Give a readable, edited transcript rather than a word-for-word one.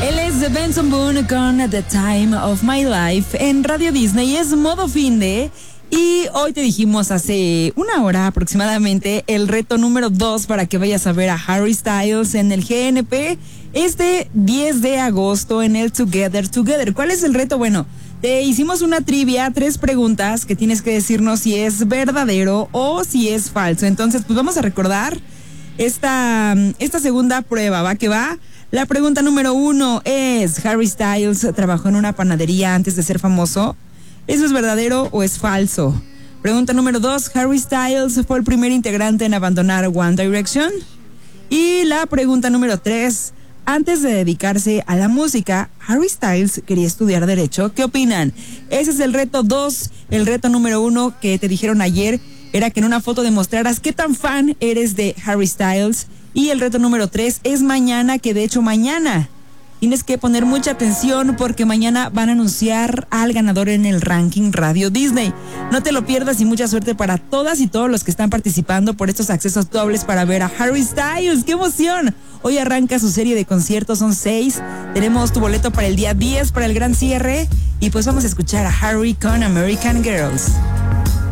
Él es The Benson Boone con The Time of My Life en Radio Disney. Es modo finde. Y hoy te dijimos hace una hora aproximadamente el reto número 2 para que vayas a ver a Harry Styles en el GNP este 10 de agosto en el Together Together. ¿Cuál es el reto? Bueno, te hicimos una trivia, 3 preguntas que tienes que decirnos si es verdadero o si es falso. Entonces, pues vamos a recordar esta segunda prueba, ¿va que va? La pregunta número 1 es: ¿Harry Styles trabajó en una panadería antes de ser famoso? ¿Eso es verdadero o es falso? Pregunta número 2, ¿Harry Styles fue el primer integrante en abandonar One Direction? Y la pregunta número 3, antes de dedicarse a la música, ¿Harry Styles quería estudiar Derecho? ¿Qué opinan? Ese es el reto 2. El reto número 1 que te dijeron ayer era que en una foto demostraras qué tan fan eres de Harry Styles. Y el reto número 3 es mañana, que de hecho mañana tienes que poner mucha atención porque mañana van a anunciar al ganador en el ranking Radio Disney. No te lo pierdas y mucha suerte para todas y todos los que están participando por estos accesos dobles para ver a Harry Styles. ¡Qué emoción! Hoy arranca su serie de conciertos, son 6. Tenemos tu boleto para el día 10 para el gran cierre y pues vamos a escuchar a Harry con American Girls.